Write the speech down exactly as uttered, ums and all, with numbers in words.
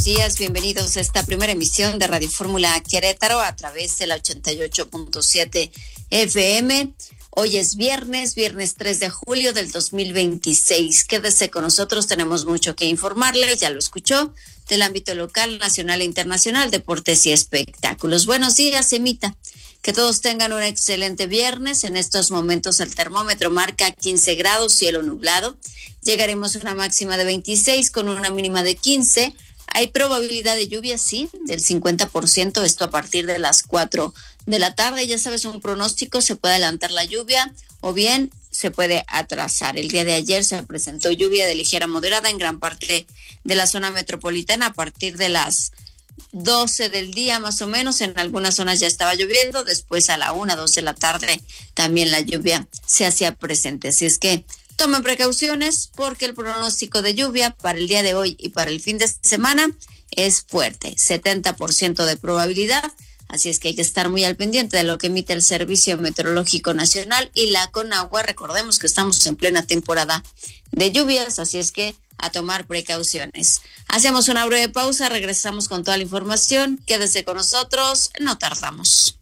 días, bienvenidos a esta primera emisión de Radio Fórmula Querétaro a través de la ochenta y ocho punto siete F M. Hoy es viernes, viernes tres de julio del dos mil veintiséis. Quédese con nosotros, tenemos mucho que informarle, ya lo escuchó, del ámbito local, nacional e internacional, deportes y espectáculos. Buenos días, Emita. Que todos tengan un excelente viernes. En estos momentos el termómetro marca quince grados, cielo nublado. Llegaremos a una máxima de veintiséis con una mínima de quince. Hay probabilidad de lluvia, sí, del cincuenta por ciento, esto a partir de las cuatro de la tarde. Ya sabes, un pronóstico, se puede adelantar la lluvia o bien se puede atrasar. El día de ayer se presentó lluvia de ligera a moderada en gran parte de la zona metropolitana a partir de las doce del día más o menos. En algunas zonas ya estaba lloviendo, después a la una, dos de la tarde también la lluvia se hacía presente. Así es que tomen precauciones porque el pronóstico de lluvia para el día de hoy y para el fin de semana es fuerte, setenta por ciento de probabilidad. Así es que hay que estar muy al pendiente de lo que emite el Servicio Meteorológico Nacional y la Conagua. Recordemos que estamos en plena temporada de lluvias, así es que a tomar precauciones. Hacemos una breve pausa, regresamos con toda la información. Quédese con nosotros, no tardamos.